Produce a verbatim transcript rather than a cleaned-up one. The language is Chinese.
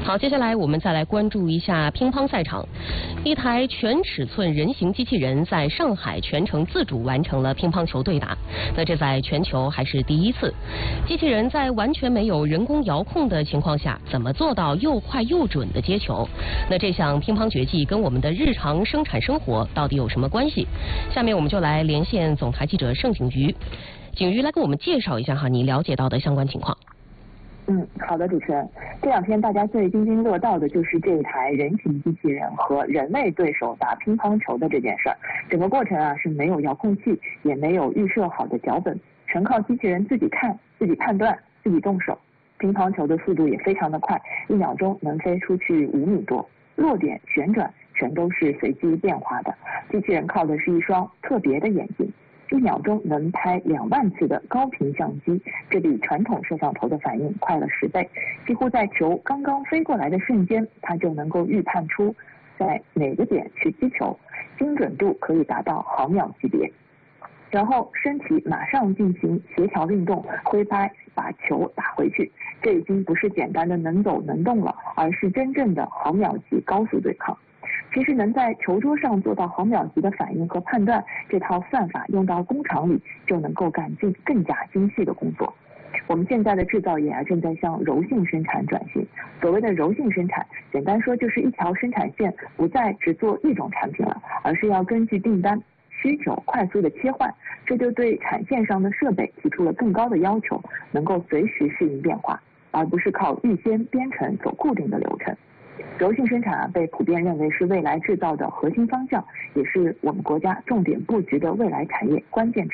好，接下来我们再来关注一下乒乓赛场。一台全尺寸人形机器人在上海全程自主完成了乒乓球对打，那这在全球还是第一次。机器人在完全没有人工遥控的情况下，怎么做到又快又准的接球？那这项乒乓绝技跟我们的日常生产生活到底有什么关系？下面我们就来连线总台记者盛景瑜，景瑜来给我们介绍一下哈，你了解到的相关情况。 嗯，好的，主持人。这两天大家最津津乐道的就是这一台人形机器人和人类对手打乒乓球的这件事儿。整个过程啊是没有遥控器，也没有预设好的脚本，全靠机器人自己看、自己判断、自己动手。乒乓球的速度也非常的快，一秒钟能飞出去五米多，落点、旋转全都是随机变化的。机器人靠的是一双特别的眼睛。一秒钟能拍两万次的高频相机，这比传统摄像头的反应快了十倍。几乎在球刚刚飞过来的瞬间，它就能够预判出在哪个点去击球，精准度可以达到毫秒级别。然后身体马上进行协调运动，挥拍把球打回去。这已经不是简单的能走能动了，而是真正的毫秒级高速对抗。其实能在球桌上做到毫秒级的反应和判断，这套算法用到工厂里就能够干进更加精细的工作。我们现在的制造业啊，正在向柔性生产转型。所谓的柔性生产，简单说就是一条生产线不再只做一种产品了，而是要根据订单需求快速的切换，这就对产线上的设备提出了更高的要求，能够随时适应变化，而不是靠预先编程走固定的流程。柔性生产啊，被普遍认为是未来制造的核心方向，也是我们国家重点布局的未来产业关键。